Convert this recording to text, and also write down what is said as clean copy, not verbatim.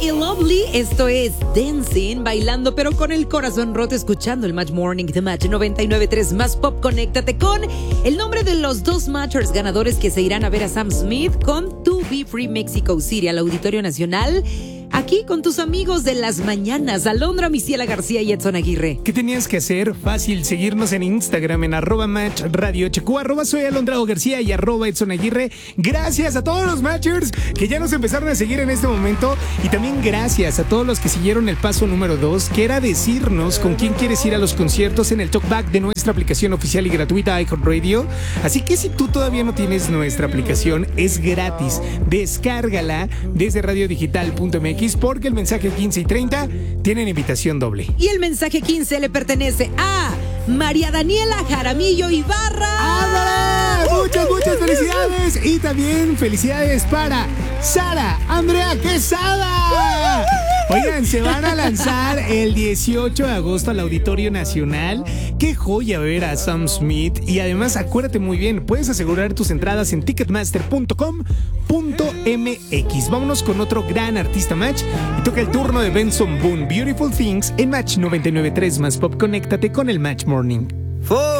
y Lovely, esto es Dancing, bailando pero con el corazón roto, escuchando el Match Morning de Match 99.3 Más Pop. Conéctate con el nombre de los dos Matchers ganadores que se irán a ver a Sam Smith con To Be Free Mexico City al Auditorio Nacional. Aquí con tus amigos de las mañanas, Alondra Misiela García y Edson Aguirre. ¿Qué tenías que hacer? Fácil, seguirnos en Instagram en @matchradiohq, @soy Alondrado García y @Edson Aguirre. Gracias a todos los Matchers que ya nos empezaron a seguir en este momento, y también gracias a todos los que siguieron el paso número 2, que era decirnos con quién quieres ir a los conciertos en el Talkback de nuestra aplicación oficial y gratuita iHeartRadio. Así que si tú todavía no tienes nuestra aplicación, es gratis. Descárgala desde radiodigital.mx, porque el mensaje 15 y 30 tienen invitación doble. Y el mensaje 15 le pertenece a María Daniela Jaramillo Ibarra. ¡Ándale! Muchas felicidades. Y también felicidades para Sara Andrea Quesada. Oigan, se van a lanzar el 18 de agosto al Auditorio Nacional. Qué joya ver a Sam Smith. Y además, acuérdate muy bien, puedes asegurar tus entradas en ticketmaster.com.mx. Vámonos con otro gran artista Match. Y toca el turno de Benson Boone, Beautiful Things, en Match 99.3 Más Pop. Conéctate con el Match Morning.